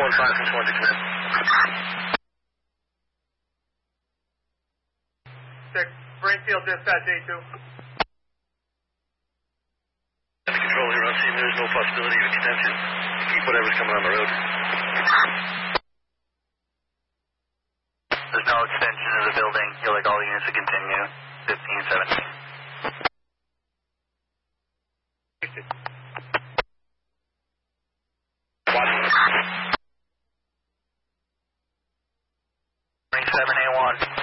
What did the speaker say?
Solid 5 from 4 to command. Check. Brainfield dispatch 82. The control here on scene, there's no possibility of extension. Keep whatever's coming on the road. There's no extension of the building. You'll like all units to continue. 15-17. Watch. 27A1.